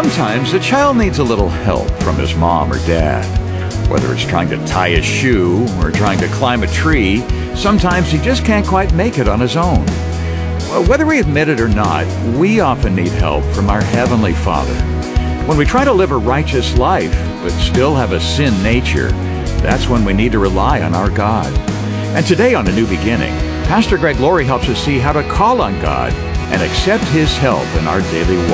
Sometimes a child needs a little help from his mom or dad. Whether it's trying to tie a shoe or trying to climb a tree, sometimes he just can't quite make it on his own. Whether we admit it or not, we often need help from our Heavenly Father. When we try to live a righteous life, but still have a sin nature, that's when we need to rely on our God. And today on A New Beginning, Pastor Greg Laurie helps us see how to call on God and accept His help in our daily walk.